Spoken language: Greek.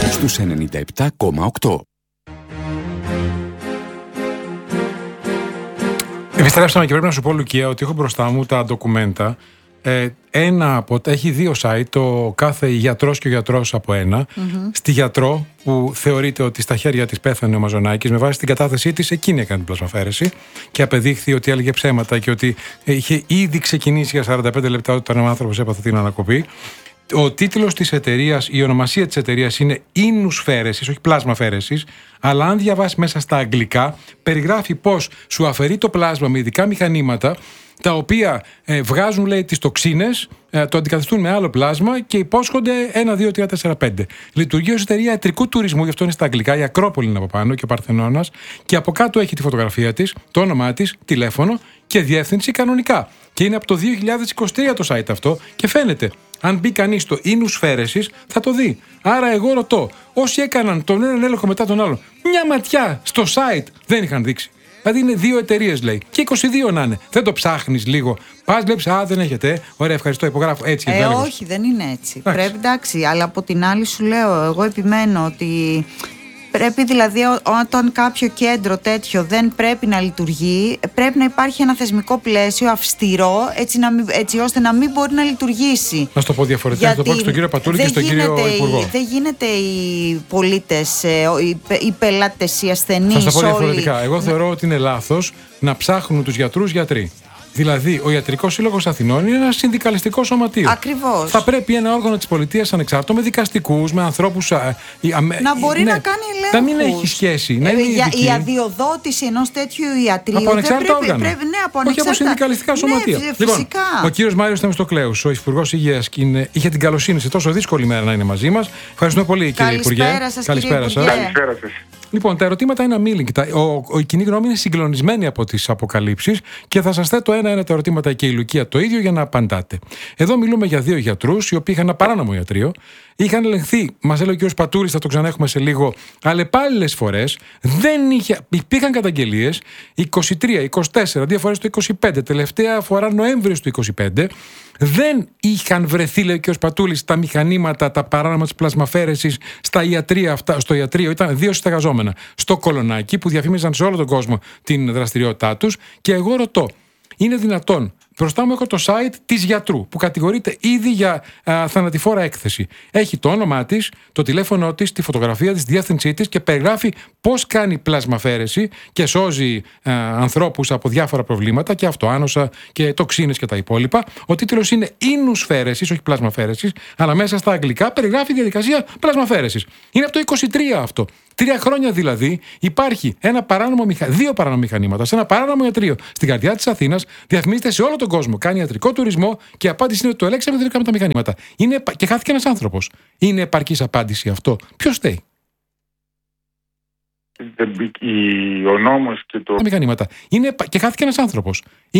στους 97,8. Επιστρέψαμε και πρέπει να σου πω, Λουκία, ότι έχω μπροστά μου τα ντοκουμέντα. Έχει δύο site, το κάθε γιατρός και ο γιατρός από ένα. Στη γιατρό, που θεωρείται ότι στα χέρια της πέθανε ο Μαζονάκης, με βάση την κατάθεσή της, εκείνη έκανε την πλασμαφαίρεση και απεδείχθη ότι έλεγε ψέματα και ότι είχε ήδη ξεκινήσει για 45 λεπτά όταν ο άνθρωπος έπαθε την ανακοπή. Ο τίτλος της εταιρείας, η ονομασία της εταιρείας είναι ίνους φέρεσης, όχι πλάσμα φέρεσης, αλλά αν διαβάσεις μέσα στα αγγλικά, περιγράφει πως σου αφαιρεί το πλάσμα με ειδικά μηχανήματα, τα οποία βγάζουν, λέει, τις τοξίνες, το αντικαθιστούν με άλλο πλάσμα και υπόσχονται 1, 2, 3, 4, 5. Λειτουργεί ως εταιρεία ιατρικού τουρισμού, γι' αυτό είναι στα αγγλικά, η Ακρόπολη είναι από πάνω και ο Παρθενώνας, και από κάτω έχει τη φωτογραφία της, το όνομά της, τηλέφωνο και διεύθυνση κανονικά. Και είναι από το 2023 το site αυτό και φαίνεται. Αν μπει κανείς στο ίνους φέρεσης, θα το δει. Άρα εγώ ρωτώ, όσοι έκαναν τον έναν έλεγχο μετά τον άλλον, μια ματιά στο site δεν είχαν δείξει. Δηλαδή είναι δύο εταιρείες, λέει. Και 22 να είναι. Δεν το ψάχνεις λίγο? Πας, βλέπεις, δεν έχετε. Ωραία, ευχαριστώ, υπογράφω. Έτσι. Όχι, δεν είναι έτσι. Πρέπει, εντάξει, αλλά από την άλλη σου λέω, εγώ επιμένω ότι πρέπει, δηλαδή, όταν κάποιο κέντρο τέτοιο δεν πρέπει να λειτουργεί, πρέπει να υπάρχει ένα θεσμικό πλαίσιο αυστηρό, έτσι ώστε να μην μπορεί να λειτουργήσει. Να σου το πω διαφορετικά, να το πω και στον κύριο Πατούλη και στον κύριο Υπουργό. Δεν γίνεται οι πολίτες, οι πελάτες, οι ασθενείς. Θα σου το πω διαφορετικά. Εγώ θεωρώ ότι είναι λάθος να ψάχνουν τους γιατρούς γιατροί. Δηλαδή, ο Ιατρικός Σύλλογος Αθηνών είναι ένα συνδικαλιστικό σωματείο. Ακριβώς. Θα πρέπει ένα όργανο της πολιτείας ανεξάρτητο, με δικαστικούς, με ανθρώπους. Να μπορεί να κάνει ελέγχους. Να μην έχει σχέση. Η αδειοδότηση ενός τέτοιου ιατρίου. Από ανεξάρτητα όργανα. Όχι από συνδικαλιστικά σωματεία. Λοιπόν, ο κύριος Μάριος Θεμιστοκλέους, ο Υφυπουργός Υγείας, είχε την καλοσύνη σε τόσο δύσκολη μέρα να είναι μαζί μας. Ευχαριστούμε πολύ, κύριε Υπουργέ. Καλησπέρα σας. Λοιπόν, τα ερωτήματα είναι αμήλικτα. Η κοινή γνώμη είναι συγκλονισμένη από τις αποκαλύψεις και θα σας θέτω ένα-ένα τα ερωτήματα και η Λουκία το ίδιο για να απαντάτε. Εδώ μιλούμε για δύο γιατρούς οι οποίοι είχαν ένα παράνομο ιατρείο. Είχαν ελεγχθεί, μας έλεγε ο κ. Πατούλης, θα το ξαναέχουμε σε λίγο, αλλεπάλληλες φορές. Υπήρχαν καταγγελίες 23, 24, δύο φορές το 25, τελευταία φορά Νοέμβριος του 25. Δεν είχαν βρεθεί, λέει ο κ. Πατούλης, τα μηχανήματα, τα παράνομα της πλασμαφέρεσης στα ιατρεία αυτά. Στο ιατρείο ήταν δύο συσταγαζόμενα στο Κολονάκι που διαφήμιζαν σε όλο τον κόσμο την δραστηριότητά τους. Και εγώ ρωτώ, είναι δυνατόν? Μπροστά μου έχω το site της γιατρού που κατηγορείται ήδη για θανατηφόρα έκθεση. Έχει το όνομά της, το τηλέφωνο της, τη φωτογραφία της, τη διεύθυνσή της και περιγράφει πώς κάνει πλασμαφέρεση και σώζει ανθρώπους από διάφορα προβλήματα και αυτοάνοσα και τοξίνες και τα υπόλοιπα. Ο τίτλος είναι ίνους φέρεσης, όχι πλασμαφέρεσης, αλλά μέσα στα αγγλικά περιγράφει διαδικασία πλασμαφέρεσης. Είναι από το 23 αυτό. 3 χρόνια δηλαδή υπάρχει δύο παράνομα μηχανήματα σε ένα παράνομο ιατρείο στην καρδιά της Αθήνας, διαφημίζεται σε όλο τον κόσμο, κάνει ιατρικό τουρισμό και η απάντηση είναι ότι το ελέγξαμε, δεν έκαμε τα μηχανήματα. Και χάθηκε ένας άνθρωπος. Είναι επαρκής απάντηση αυτό? Ποιος φταίει? Ο νόμος και το... Τα μηχανήματα. Και χάθηκε ένας άνθρωπος.